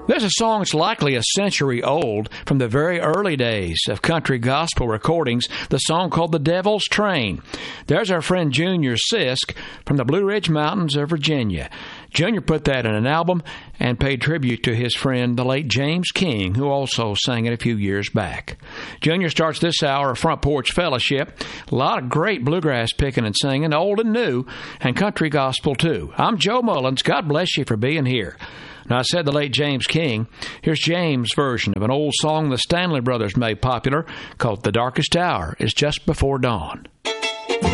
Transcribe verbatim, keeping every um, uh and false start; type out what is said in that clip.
There's a song that's likely a century old from the very early days of country gospel recordings, the song called The Devil's Train. There's our friend Junior Sisk from the Blue Ridge Mountains of Virginia. Junior put that in an album and paid tribute to his friend, the late James King, who also sang it a few years back. Junior starts this hour of Front Porch Fellowship. A lot of great bluegrass picking and singing, old and new, and country gospel too. I'm Joe Mullins. God bless you for being here. Now, I said the late James King. Here's James' version of an old song the Stanley Brothers made popular called The Darkest Hour is Just Before Dawn.